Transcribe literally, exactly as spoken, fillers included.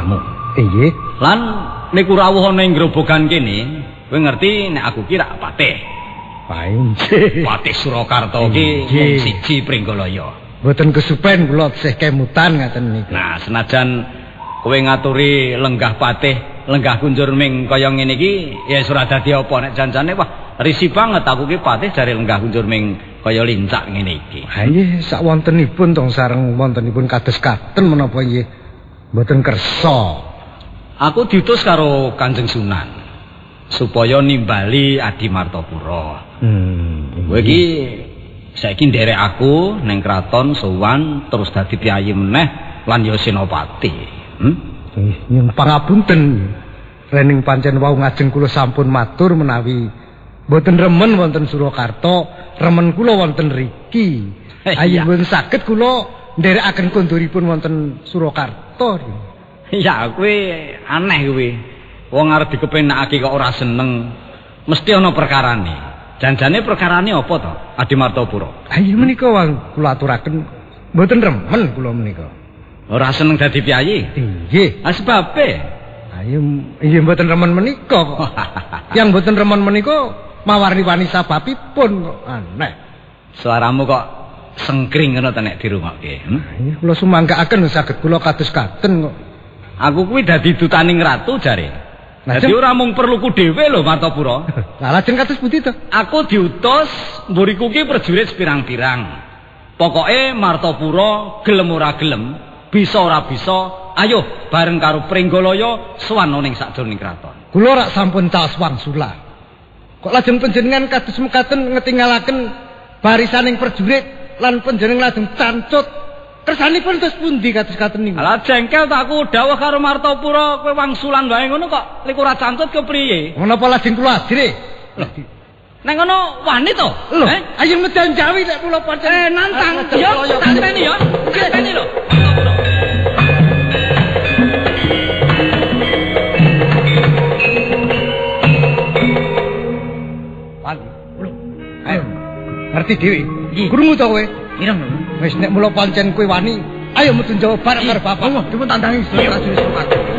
omahmu. Inggih. Lan nek rawuh ana ing grobogan kene, kowe ngerti nek aku ki rak patih. Painjih. Patih Surakarta ki mung siji Pringgolaya. Mboten kesupen kula sih kemutan ngaten niku. Nah, senajan kowe ngaturi lenggah patih, lenggah kunjur ming kaya ngene iki, ya ora dadi apa nek janjane wah risi banget aku ki patih jare lenggah kunjur ming kaya lincak ngene iki. Ha nggih sak wontenipun tong sareng wontenipun kados katen menapa nggih mboten kersa. Aku diutus karo Kanjeng Sunan supaya nimbali Adi Martapura. Hmm. Kowe iki saiki nderek aku ning kraton sowan terus dadi piyayi meneh lan ya senopati. Hmm? Eh, nyun pangapunten. Rening pancen wau ngajeng kula sampun matur menawi mboten remen wonten Surakarta, remen kula wonten riki. Ayo mboten saged kula nderekaken konduripun wonten Surakarta. Ya kowe aneh kowe. Wong arep dikepenakake kok ora seneng. Mesti ana perkarane. Janjane perkarane apa to? Adi Martapura. Ayo menika wong kula aturaken mboten remen kula menika. Ora seneng dadi piyayi? Nggih. Ah sebabe. Ayo iya mboten remen menika kok. Yang mboten remen menika mawarni-wani sababipun kok aneh. Suaramu kok sengkring ngono ta nek dirungokke. Hmm? Iya kula sumanggaaken saged kula kados katen kok. Aku kuwi dadi dutaning ratu jare. Dadi ora mung perluku dhewe lho Martapura. Lah lajeng kados pundi to? Aku diutus mburiku ki prajurit pirang-pirang. Pokoke Martapura gelem ora gelem, bisa ora bisa, ayo bareng karo Pringgolaya sowan ning sakjroning kraton. Kula rak sampun caos wangsula. Kok lajeng panjenengan kados mekaten ngetingalaken barisaning prajurit lan panjenengan lajeng cancut. Kersanipun terus pundi kados katen niku? Lah jengkel tak aku dawuh karo Martapura kowe wangsulan wae ngono kok lek ora cantut kepriye? Menapa lajeng kula ajre? Nek ngono wani to? Eh, ayo medan jawi nek kula pancen eh nantang yo tanteni yo. Tanteni lho. Pagi. Ayo. Ngerti dhewe. Krungu to kowe? Ireng. Wis nek mula pancen kowe wani, ayo metu jawab bareng karo bapak. Dipun tandangi sedaya prajurit Surat.